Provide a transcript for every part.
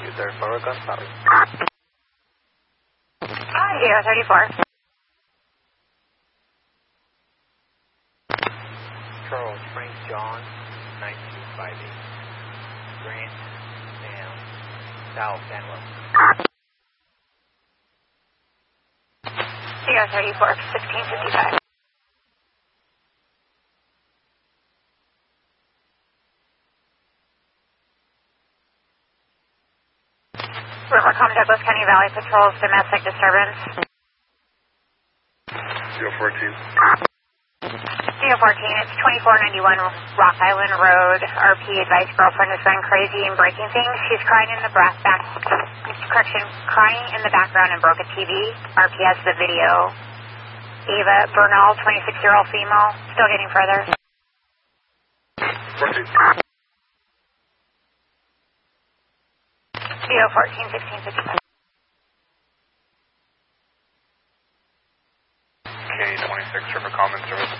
Third forward gun, sorry. Sierra 34. Charles, Frank John, 9258. Grant, Sam, South, Sanwell. Sierra 34, 1655. Rivercom, Douglas County Valley Patrol's domestic disturbance. 014. 014, it's 2491 Rock Island Road. RP advised girlfriend has gone crazy and breaking things. She's crying in the crying in the background and broke a TV. RP has the video. Eva Bernal, 26-year-old female, still getting further. 14. 014, 1655. K26 River Common Service.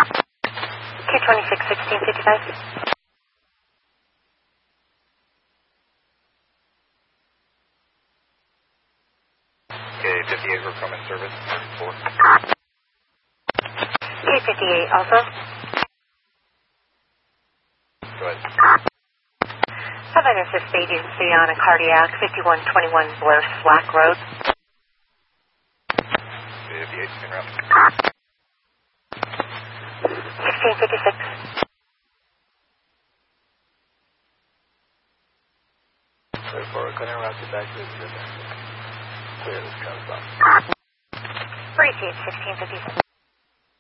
K26, 1655. K58 River Common Service. 34. K58 also. Go ahead. Somebody assist agency on a cardiac, 5121 Blair Slack Road. K58 in route. 1656. Third forward gun, route you back to the clear this comes up. Receive 1656.